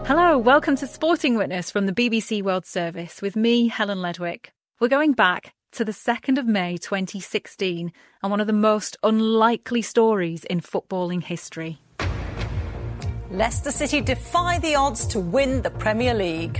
Hello, welcome to Sporting Witness from the BBC World Service with me, Helen Ledwick. We're going back to the 2nd of May 2016 and one of the most unlikely stories in footballing history. Leicester City defy the odds to win the Premier League.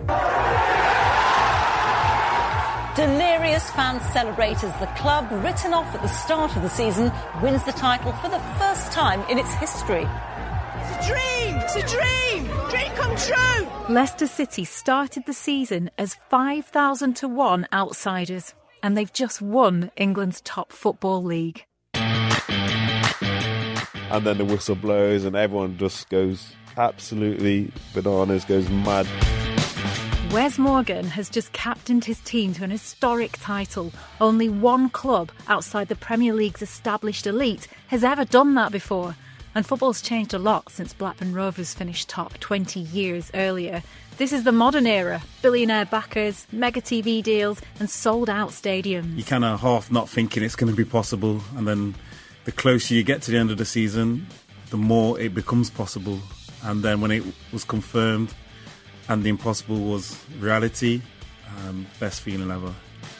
Delirious fans celebrate as the club, written off at the start of the season, wins the title for the first time in its history. It's a dream! It's a dream! Dream come true! Leicester City started the season as 5,000 to 1 outsiders, and they've just won England's top football league. And then the whistle blows and everyone just goes absolutely bananas, goes mad. Wes Morgan has just captained his team to an historic title. Only one club outside the Premier League's established elite has ever done that before. And football's changed a lot since Blackburn Rovers finished top 20 years earlier. This is the modern era. Billionaire backers, mega TV deals and sold-out stadiums. You kind of half not thinking it's going to be possible, and then the closer you get to the end of the season, the more it becomes possible. And then when it was confirmed and the impossible was reality, best feeling ever.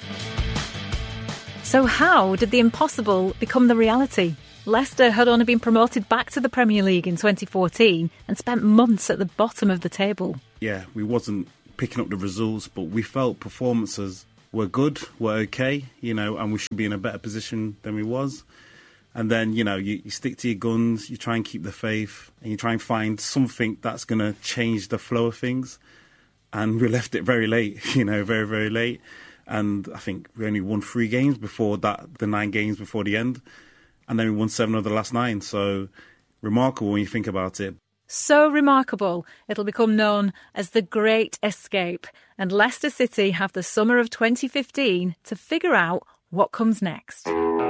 So how did the impossible become the reality? Leicester had only been promoted back to the Premier League in 2014 and spent months at the bottom of the table. Yeah, we wasn't picking up the results, but we felt performances were good, were okay, and we should be in a better position than we was. And then, you stick to your guns, you try and keep the faith, and you try and find something that's going to change the flow of things. And we left it very late, very, very late. And I think we only won 3 games before that, the 9 games before the end. And then we won 7 of the last 9. So remarkable when you think about it. So remarkable, it'll become known as the Great Escape. And Leicester City have the summer of 2015 to figure out what comes next.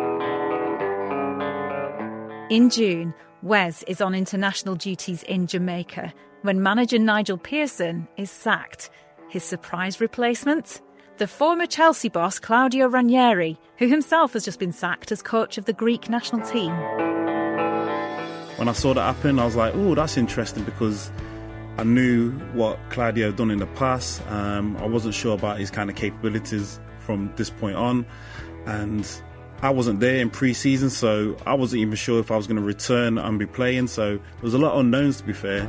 In June, Wes is on international duties in Jamaica when manager Nigel Pearson is sacked. His surprise replacement? The former Chelsea boss Claudio Ranieri, who himself has just been sacked as coach of the Greek national team. When I saw that happen, I was like, oh, that's interesting, because I knew what Claudio had done in the past. I wasn't sure about his kind of capabilities from this point on. And I wasn't there in pre-season, so I wasn't even sure if I was going to return and be playing. So there was a lot of unknowns, to be fair.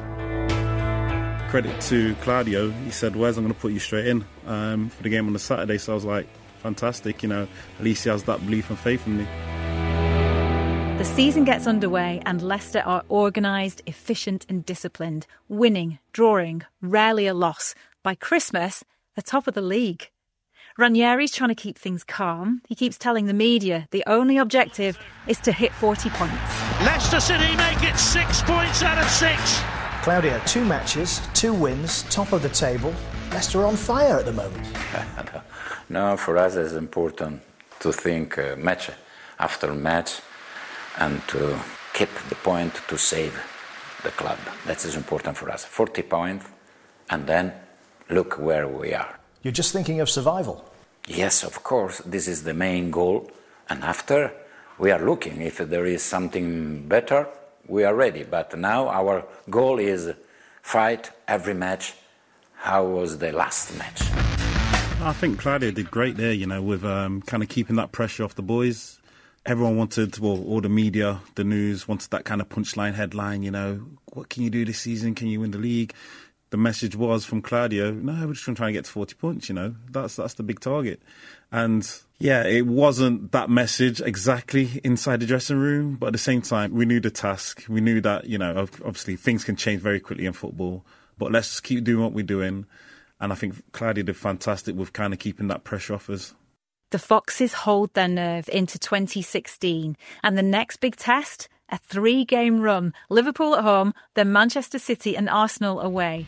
Credit to Claudio, he said, Wes, I'm going to put you straight in for the game on the Saturday. So I was like, fantastic, at least he has that belief and faith in me. The season gets underway and Leicester are organised, efficient and disciplined, winning, drawing, rarely a loss. By Christmas, they're top of the league. Ranieri's trying to keep things calm. He keeps telling the media the only objective is to hit 40 points. Leicester City make it 6 points out of 6. Claudio, 2 matches, 2 wins, top of the table. Leicester are on fire at the moment. No, for us it's important to think match after match and to keep the point to save the club. That is important for us. 40 points and then look where we are. You're just thinking of survival? Yes, of course. This is the main goal. And after, we are looking. If there is something better, we are ready. But now our goal is fight every match. How was the last match? I think Claudio did great there, with kind of keeping that pressure off the boys. Everyone wanted, all the media, the news, wanted that kind of punchline headline, what can you do this season? Can you win the league? The message was from Claudio, no, we're just trying to get to 40 points, That's the big target. And, yeah, it wasn't that message exactly inside the dressing room, but at the same time, we knew the task. We knew that, obviously things can change very quickly in football, but let's just keep doing what we're doing. And I think Claudio did fantastic with kind of keeping that pressure off us. The Foxes hold their nerve into 2016, and the next big test, a 3-game run. Liverpool at home, then Manchester City and Arsenal away.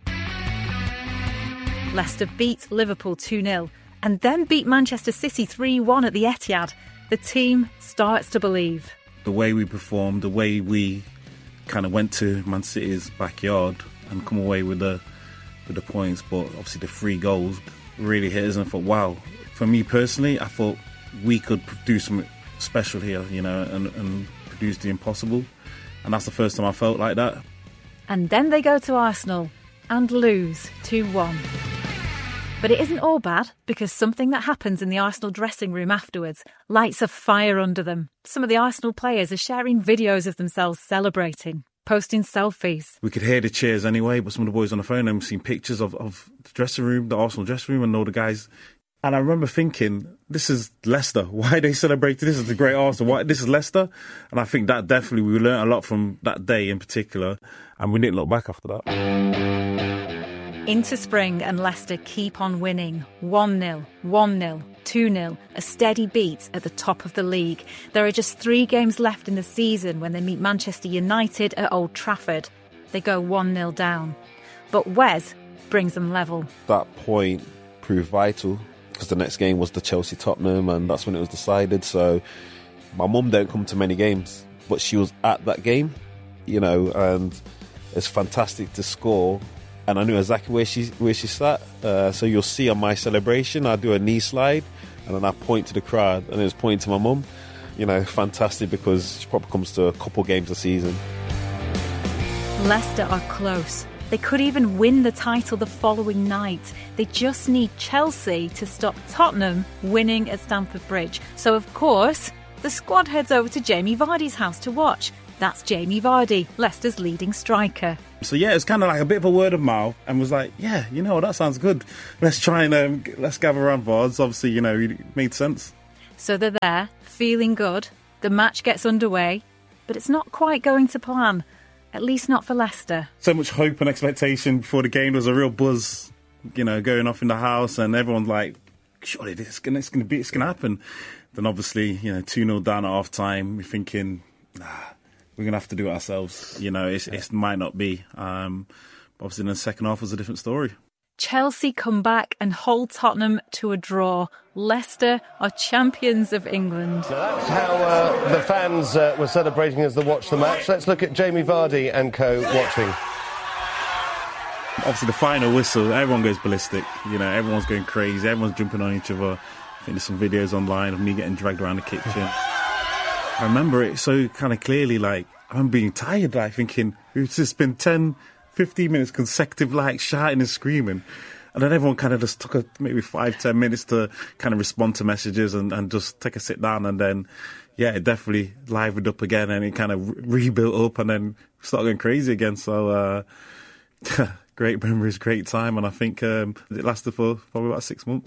Leicester beat Liverpool 2-0 and then beat Manchester City 3-1 at the Etihad. The team starts to believe. The way we performed, the way we kind of went to Man City's backyard and come away with the points, but obviously the 3 goals really hit us, and I thought, wow. For me personally, I thought we could do something special here, and produce the impossible. And that's the first time I felt like that. And then they go to Arsenal, and lose 2-1. But it isn't all bad, because something that happens in the Arsenal dressing room afterwards lights a fire under them. Some of the Arsenal players are sharing videos of themselves celebrating, posting selfies. We could hear the cheers anyway, but some of the boys on the phone, and we've seen pictures of the dressing room, the Arsenal dressing room, and all the guys. And I remember thinking, this is Leicester. Why are they celebrating? This is the great Arsenal. Why? This is Leicester. And I think that definitely, we learned a lot from that day in particular. And we didn't look back after that. Into spring and Leicester keep on winning. 1-0, 1-0, 2-0, a steady beat at the top of the league. There are just 3 games left in the season when they meet Manchester United at Old Trafford. They go 1-0 down. But Wes brings them level. That point proved vital, because the next game was the Chelsea-Tottenham, and that's when it was decided. So my mum don't come to many games, but she was at that game, and it's fantastic to score. And I knew exactly where she sat. So you'll see on my celebration, I do a knee slide, and then I point to the crowd, and it was pointing to my mum. Fantastic, because she probably comes to a couple games a season. Leicester are close. They could even win the title the following night. They just need Chelsea to stop Tottenham winning at Stamford Bridge. So, of course, the squad heads over to Jamie Vardy's house to watch. That's Jamie Vardy, Leicester's leading striker. So, yeah, it's kind of like a bit of a word of mouth, and was like, yeah, that sounds good. Let's try and let's gather around Vards. Obviously, it made sense. So they're there, feeling good. The match gets underway, but it's not quite going to plan. At least not for Leicester. So much hope and expectation before the game. There was a real buzz, going off in the house, and everyone's like, surely it's going to happen. Then obviously, 2-0 down at half time. We're thinking, we're going to have to do it ourselves. It might not be. Obviously, in the second half was a different story. Chelsea come back and hold Tottenham to a draw. Leicester are champions of England. So that's how the fans were celebrating as they watched the match. Let's look at Jamie Vardy and co watching. Obviously, the final whistle, everyone goes ballistic. Everyone's going crazy. Everyone's jumping on each other. I think there's some videos online of me getting dragged around the kitchen. I remember it so kind of clearly, I remember being tired, thinking, it's just been 10, 15 minutes consecutive, shouting and screaming. And then everyone kind of just took maybe 5-10 minutes to kind of respond to messages and just take a sit down. And then, it definitely livened up again, and it kind of rebuilt up, and then started going crazy again. So, great memories, great time. And I think it lasted for probably about 6 months.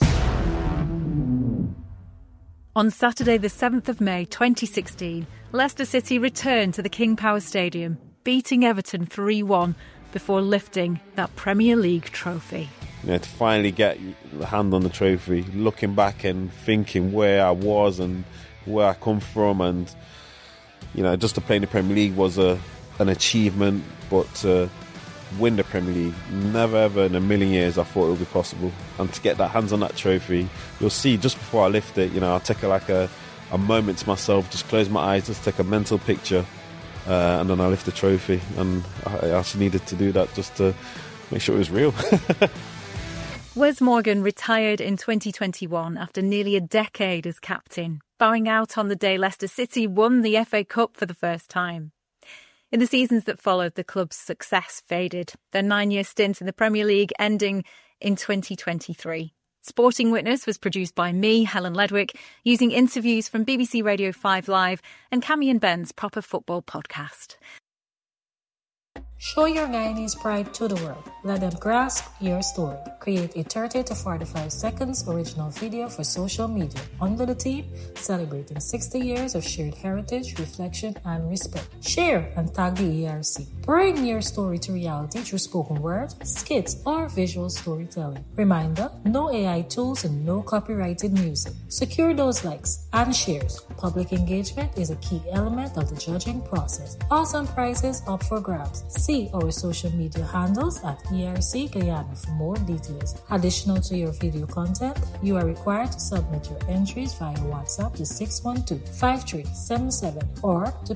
On Saturday, the 7th of May 2016, Leicester City returned to the King Power Stadium, beating Everton 3-1 before lifting that Premier League trophy. To finally get the hand on the trophy, looking back and thinking where I was and where I come from, and just to play in the Premier League was an achievement, but to win the Premier League, never ever in a million years I thought it would be possible. And to get that hands on that trophy, you'll see just before I lift it, I'll take a moment to myself, just close my eyes, just take a mental picture, and then I lift the trophy. And I actually needed to do that just to make sure it was real. Wes Morgan retired in 2021 after nearly a decade as captain, bowing out on the day Leicester City won the FA Cup for the first time. In the seasons that followed, the club's success faded, their 9-year stint in the Premier League ending in 2023. Sporting Witness was produced by me, Helen Ledwick, using interviews from BBC Radio 5 Live and Cammy and Ben's Proper Football podcast. Show your Guyanese pride to the world. Let them grasp your story. Create a 30 to 45 seconds original video for social media under the theme celebrating 60 years of shared heritage, reflection, and respect. Share and tag the ERC. Bring your story to reality through spoken word, skits, or visual storytelling. Reminder, no AI tools and no copyrighted music. Secure those likes and shares. Public engagement is a key element of the judging process. Awesome prizes up for grabs. See our social media handles at ERC Guyana for more details. Additional to your video content, you are required to submit your entries via WhatsApp to 612-5377 or to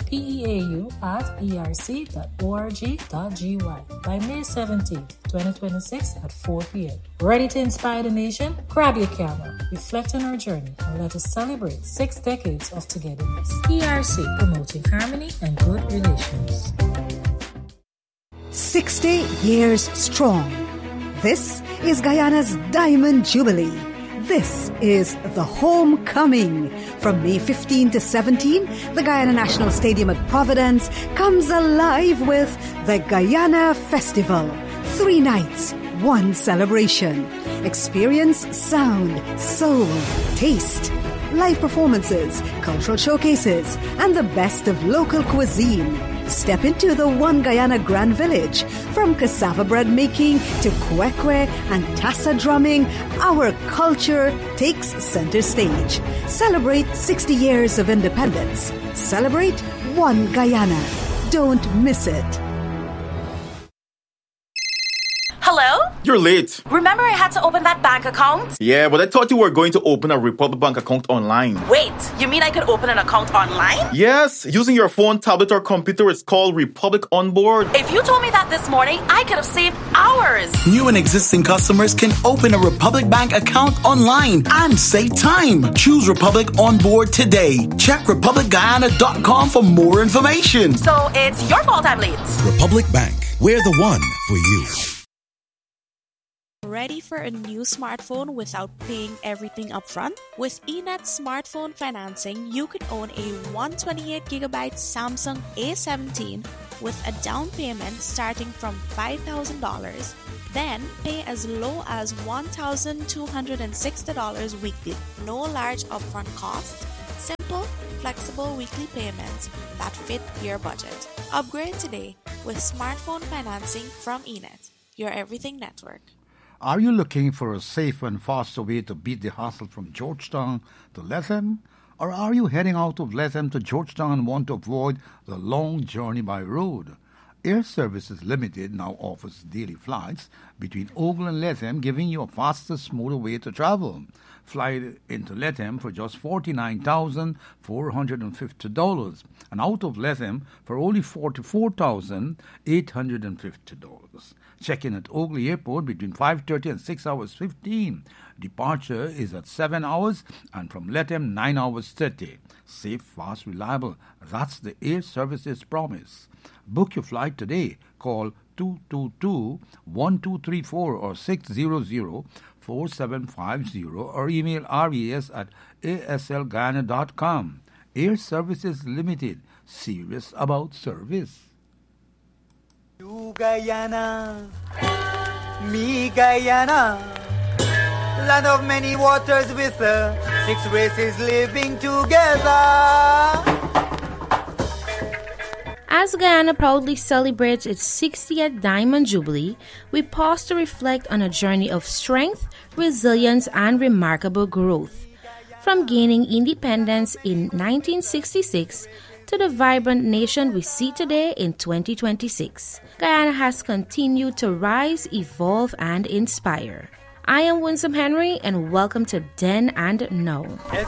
peau@erc.org.gy by May 17, 2026 at 4 p.m. Ready to inspire the nation? Grab your camera, reflect on our journey, and let us celebrate 6 decades of togetherness. ERC, promoting harmony and good relations. 60 years strong. This is Guyana's Diamond Jubilee. This is the homecoming. From May 15 to 17, the Guyana National Stadium at Providence comes alive with the Guyana Festival. 3 nights, 1 celebration. Experience sound, soul, taste, live performances, cultural showcases, and the best of local cuisine. Step into the One Guyana Grand Village. From cassava bread making to kwekwe and tassa drumming, our culture takes center stage. Celebrate 60 years of independence. Celebrate One Guyana. Don't miss it. Hello? You're late. Remember I had to open that bank account? Yeah, but I thought you were going to open a Republic Bank account online. Wait, you mean I could open an account online? Yes, using your phone, tablet, or computer. It's called Republic Onboard. If you told me that this morning, I could have saved hours. New and existing customers can open a Republic Bank account online and save time. Choose Republic Onboard today. Check republicguyana.com for more information. So it's your fault I'm late. Republic Bank. We're the one for you. Ready for a new smartphone without paying everything upfront? With eNet Smartphone Financing, you could own a 128GB Samsung A17 with a down payment starting from $5,000, then pay as low as $1,260 weekly. No large upfront cost. Simple, flexible weekly payments that fit your budget. Upgrade today with smartphone financing from eNet, your everything network. Are you looking for a safe and faster way to beat the hassle from Georgetown to Latham? Or are you heading out of Latham to Georgetown and want to avoid the long journey by road? Air Services Limited now offers daily flights between Ogle and Latham, giving you a faster, smoother way to travel. Fly into Latham for just $49,450 and out of Latham for only $44,850. Check-in at Ogle Airport between 5:30 and 6 hours 15. Departure is at 7 hours and from Latham 9 hours 30. Safe, fast, reliable. That's the Air Services promise. Book your flight today. Call 222-1234 or 600-4750 or email res@aslguyana.com. Air Services Limited. Serious about service. You Guyana, me Guyana, land of many waters with 6 races living together. As Guyana proudly celebrates its 60th Diamond Jubilee, we pause to reflect on a journey of strength, resilience, and remarkable growth. From gaining independence in 1966 to the vibrant nation we see today in 2026, Guyana has continued to rise, evolve, and inspire. I am Winsome Henry, and welcome to Den and Now.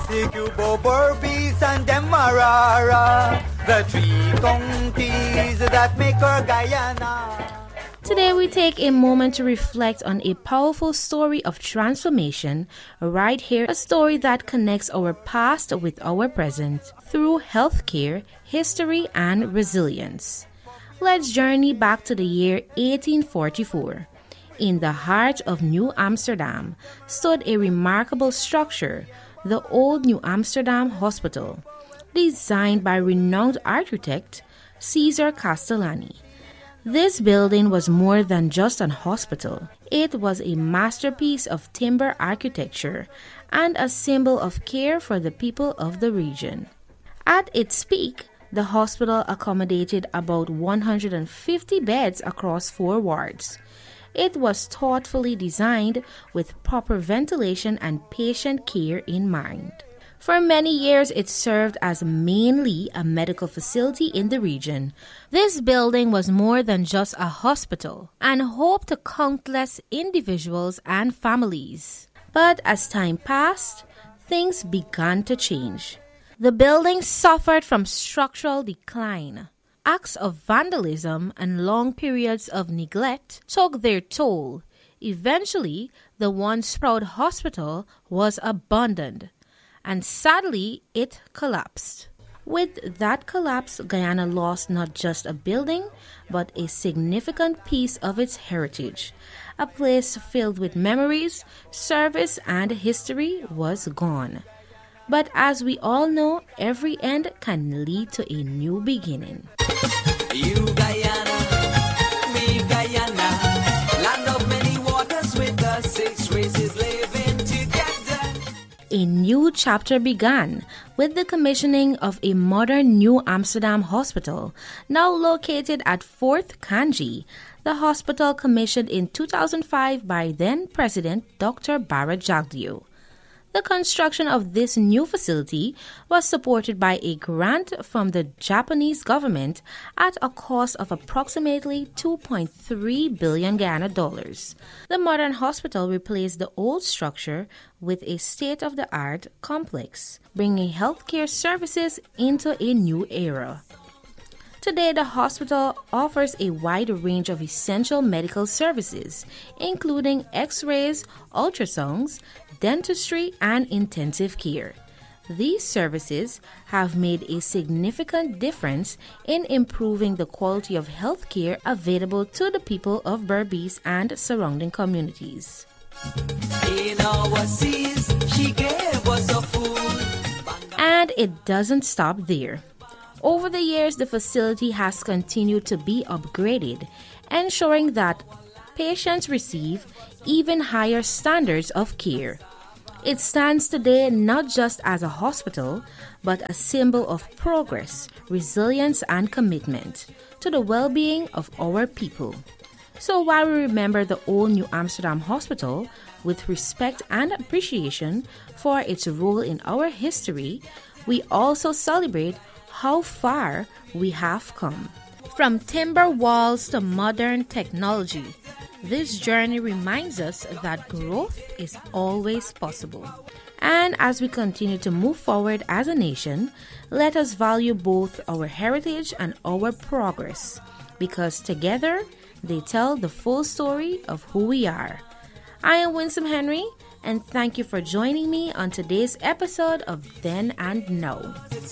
The 3 counties that make our Guyana. Today we take a moment to reflect on a powerful story of transformation right here, a story that connects our past with our present through healthcare, history, and resilience. Let's journey back to the year 1844. In the heart of New Amsterdam stood a remarkable structure, the Old New Amsterdam Hospital, designed by renowned architect Cesar Castellani. This building was more than just an hospital. It was a masterpiece of timber architecture and a symbol of care for the people of the region. At its peak, the hospital accommodated about 150 beds across 4 wards. It was thoughtfully designed with proper ventilation and patient care in mind. For many years, it served as mainly a medical facility in the region. This building was more than just a hospital and home to countless individuals and families. But as time passed, things began to change. The building suffered from structural decline. Acts of vandalism and long periods of neglect took their toll. Eventually, the once proud hospital was abandoned, and sadly, it collapsed. With that collapse, Guyana lost not just a building, but a significant piece of its heritage. A place filled with memories, service, and history was gone. But as we all know, every end can lead to a new beginning. You Guyana, me Guyana, land of many waters with the 6 races living together. A new chapter began with the commissioning of a modern New Amsterdam hospital, now located at 4th Kanji. The hospital commissioned in 2005 by then-President Dr. Bara Jagdeo. The construction of this new facility was supported by a grant from the Japanese government at a cost of approximately 2.3 billion Ghana dollars. The modern hospital replaced the old structure with a state-of-the-art complex, bringing healthcare services into a new era. Today, the hospital offers a wide range of essential medical services, including X-rays, ultrasounds, dentistry, and intensive care. These services have made a significant difference in improving the quality of health care available to the people of Berbice and surrounding communities. In our seas, she gave us a food. And it doesn't stop there. Over the years, the facility has continued to be upgraded, ensuring that patients receive even higher standards of care. It stands today not just as a hospital, but a symbol of progress, resilience, and commitment to the well-being of our people. So while we remember the old New Amsterdam Hospital with respect and appreciation for its role in our history, we also celebrate how far we have come. From timber walls to modern technology, this journey reminds us that growth is always possible. And as we continue to move forward as a nation, let us value both our heritage and our progress, because together they tell the full story of who we are. I am Winsome Henry, and thank you for joining me on today's episode of Then and Now.